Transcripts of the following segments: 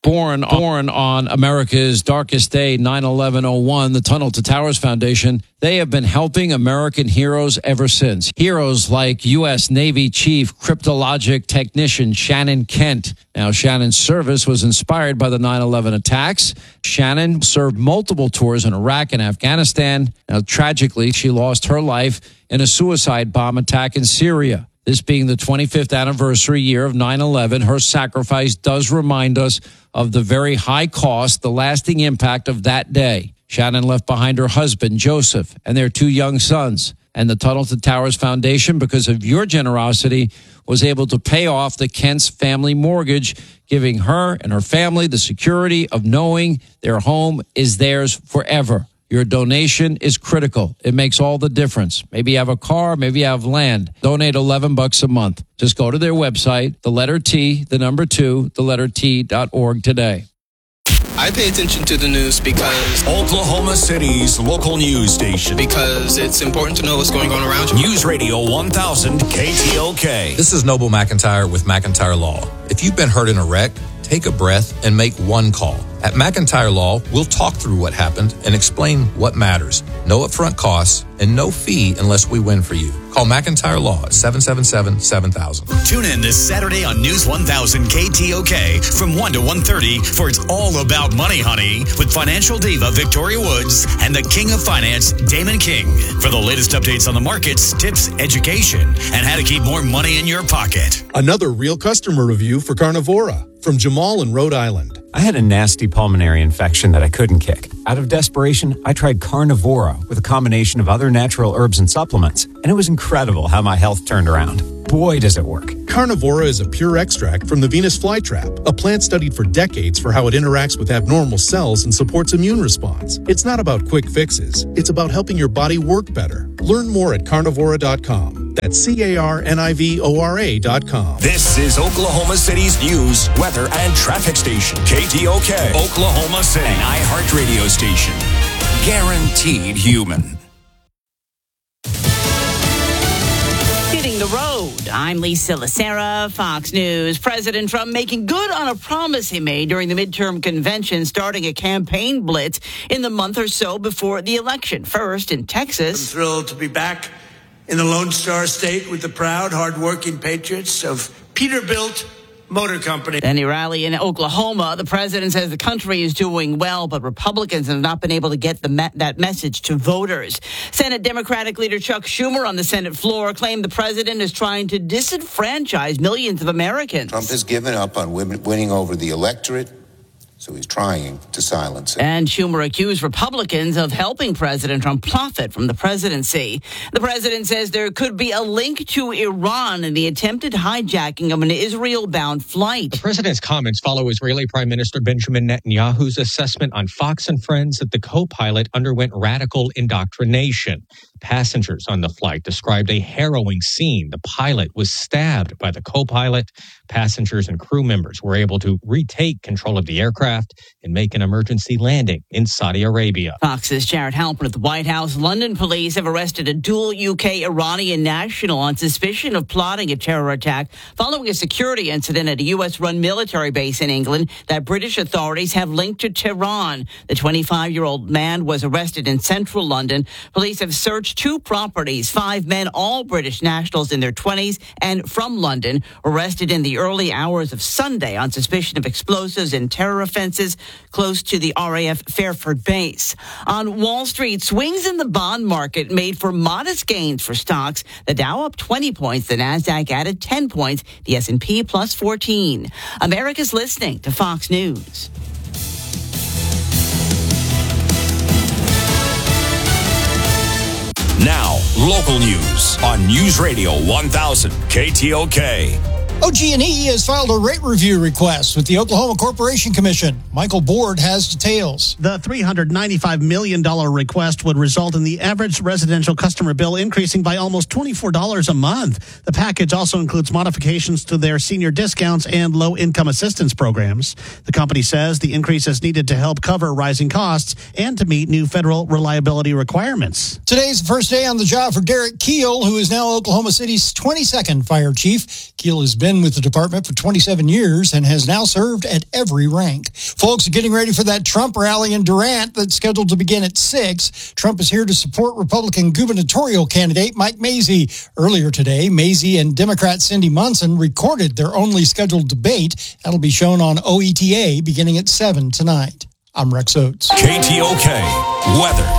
Born on America's darkest day, 9/11/01, the Tunnel to Towers Foundation, they have been helping American heroes ever since. Heroes like U.S. Navy Chief Cryptologic Technician Shannon Kent. Now, Shannon's service was inspired by the 9/11 attacks. Shannon served multiple tours in Iraq and Afghanistan. Now, tragically, she lost her life in a suicide bomb attack in Syria. This being the 25th anniversary year of 9/11, her sacrifice does remind us of the very high cost, the lasting impact of that day. Shannon left behind her husband, Joseph, and their 2 young sons. And the Tunnel to Towers Foundation, because of your generosity, was able to pay off the Kent's family mortgage, giving her and her family the security of knowing their home is theirs forever. Your donation is critical. It makes all the difference. Maybe you have a car, maybe you have land. Donate $11 a month. Just go to their website, the letter T, the number 2, the letter T.org today. I pay attention to the news because Oklahoma City's local news station. Because it's important to know what's going on around you. News Radio 1000 KTOK. This is Noble McIntyre with McIntyre Law. If you've been hurt in a wreck, take a breath and make one call. At McIntyre Law, we'll talk through what happened and explain what matters. No upfront costs and no fee unless we win for you. Call McIntyre Law at 777-7000. Tune in this Saturday on News 1000 KTOK from 1 to 1:30 for It's All About Money, Honey, with financial diva Victoria Woods and the King of Finance, Damon King. For the latest updates on the markets, tips, education, and how to keep more money in your pocket. Another real customer review for Carnivora from Jamal in Rhode Island. I had a nasty pulmonary infection that I couldn't kick. Out of desperation, I tried Carnivora with a combination of other natural herbs and supplements, and it was incredible how my health turned around. Boy, does it work. Carnivora is a pure extract from the Venus flytrap, a plant studied for decades for how it interacts with abnormal cells and supports immune response. It's not about quick fixes. It's about helping your body work better. Learn more at carnivora.com. That's CARNIVORA.com. This is Oklahoma City's news, weather, and traffic station. KTOK, Oklahoma City, an iHeartRadio station. Guaranteed human. Hitting the road. I'm Lisa Lacera, Fox News. President Trump making good on a promise he made during the midterm convention, starting a campaign blitz in the month or so before the election. First in Texas. I'm thrilled to be back in the Lone Star State with the proud, hardworking patriots of Peterbilt Motor Company. Then a rally in Oklahoma. The president says the country is doing well, but Republicans have not been able to get that message to voters. Senate Democratic leader Chuck Schumer on the Senate floor claimed the president is trying to disenfranchise millions of Americans. Trump has given up on winning over the electorate, so he's trying to silence it. And Schumer accused Republicans of helping President Trump profit from the presidency. The president says there could be a link to Iran in the attempted hijacking of an Israel-bound flight. The president's comments follow Israeli Prime Minister Benjamin Netanyahu's assessment on Fox and Friends that the co-pilot underwent radical indoctrination. Passengers on the flight described a harrowing scene. The pilot was stabbed by the co-pilot. Passengers and crew members were able to retake control of the aircraft and make an emergency landing in Saudi Arabia. Fox's Jared Halpern at the White House. London police have arrested a dual UK-Iranian national on suspicion of plotting a terror attack following a security incident at a U.S.-run military base in England that British authorities have linked to Tehran. The 25-year-old man was arrested in central London. Police have searched 2 properties. 5 men, all British nationals in their 20s and from London, arrested in the early hours of Sunday on suspicion of explosives and terror offenses close to the RAF Fairford base. On Wall Street, swings in the bond market made for modest gains for stocks. The Dow up 20 points, the Nasdaq added 10 points, the S&P plus 14. America's listening to Fox News. Now, local news on News Radio 1000 KTOK. OG&E has filed a rate review request with the Oklahoma Corporation Commission. Michael Board has details. The $395 million request would result in the average residential customer bill increasing by almost $24 a month. The package also includes modifications to their senior discounts and low-income assistance programs. The company says the increase is needed to help cover rising costs and to meet new federal reliability requirements. Today's the first day on the job for Derek Keel, who is now Oklahoma City's 22nd fire chief. Keel has been been with the department for 27 years and has now served at every rank. Folks are getting ready for that Trump rally in Durant that's scheduled to begin at 6. Trump is here to support Republican gubernatorial candidate Mike Mazzei. Earlier today, Mazzei and Democrat Cindy Munson recorded their only scheduled debate. That'll be shown on OETA beginning at 7 tonight. I'm Rex Oates. KTOK weather.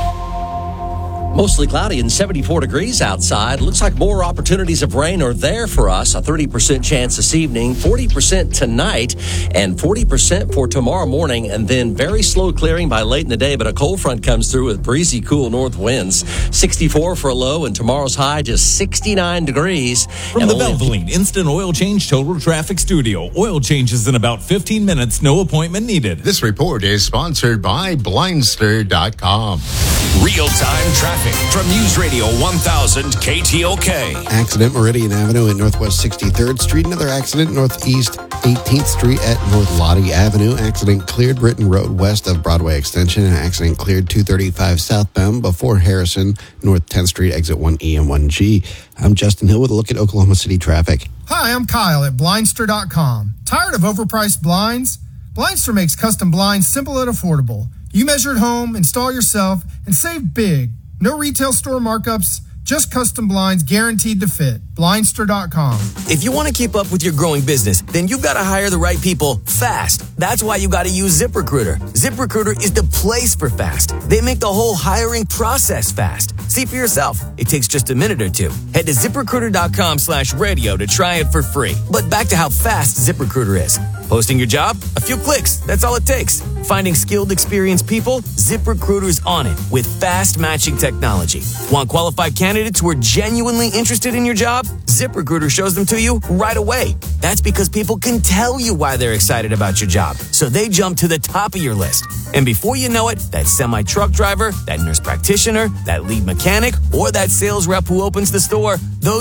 Mostly cloudy and 74 degrees outside. Looks like more opportunities of rain are there for us. A 30% chance this evening, 40% tonight, and 40% for tomorrow morning. And then very slow clearing by late in the day, but a cold front comes through with breezy, cool north winds. 64 for a low, and tomorrow's high just 69 degrees. From the Valvoline Instant Oil Change Total Traffic Studio. Oil changes in about 15 minutes. No appointment needed. This report is sponsored by Blindster.com. Real-time traffic from News Radio 1000 KTOK. Accident Meridian Avenue at Northwest 63rd Street. Another accident Northeast 18th Street at North Lottie Avenue. Accident cleared Britain Road west of Broadway Extension. Accident cleared 235 southbound before Harrison, North 10th Street, exit 1E and 1G. I'm Justin Hill with a look at Oklahoma City traffic. Hi, I'm Kyle at Blindster.com. Tired of overpriced blinds? Blindster makes custom blinds simple and affordable. You measure at home, install yourself, and save big. No retail store markups, just custom blinds guaranteed to fit. Blindster.com. If you want to keep up with your growing business, then you've got to hire the right people fast. That's why you got to use ZipRecruiter. ZipRecruiter is the place for fast. They make the whole hiring process fast. See for yourself. It takes just a minute or two. Head to ZipRecruiter.com/radio to try it for free. But back to how fast ZipRecruiter is. Posting your job? A few clicks. That's all it takes. Finding skilled, experienced people? ZipRecruiter's on it with fast matching technology. Want qualified candidates who are genuinely interested in your job? ZipRecruiter shows them to you right away. That's because people can tell you why they're excited about your job, so they jump to the top of your list. And before you know it, that semi-truck driver, that nurse practitioner, that lead mechanic, or that sales rep who opens the store, those